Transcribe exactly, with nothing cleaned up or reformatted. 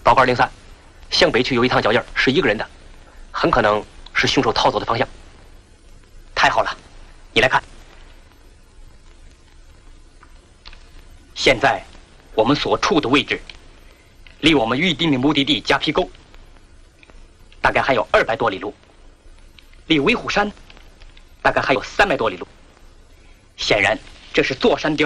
报告二零三，向北区有一趟脚印，是一个人的，很可能是凶手逃走的方向。太好了，你来看。现在我们所处的位置，离我们预定的目的地夹皮沟大概还有二百多里路，离威虎山大概还有三百多里路。显然，这是座山雕